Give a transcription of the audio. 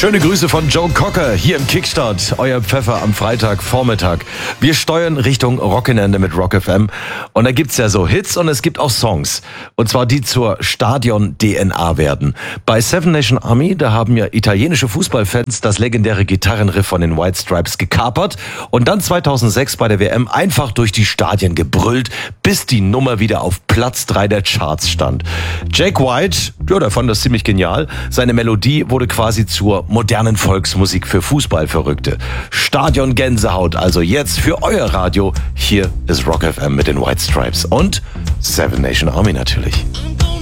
Schöne Grüße von Joe Cocker hier im Kickstart, euer Pfeffer am Freitagvormittag. Wir steuern Richtung Rockenende mit Rock FM und da gibt's ja so Hits und es gibt auch Songs. Und zwar die zur Stadion-DNA werden. Bei Seven Nation Army, da haben ja italienische Fußballfans das legendäre Gitarrenriff von den White Stripes gekapert und dann 2006 bei der WM einfach durch die Stadien gebrüllt, bis die Nummer wieder auf Platz 3 der Charts stand. Jack White, ja, der fand das ziemlich genial. Seine Melodie wurde quasi zur modernen Volksmusik für Fußballverrückte. Stadion-Gänsehaut, also jetzt für euer Radio. Hier ist Rock FM mit den White Stripes und Seven Nation Army natürlich.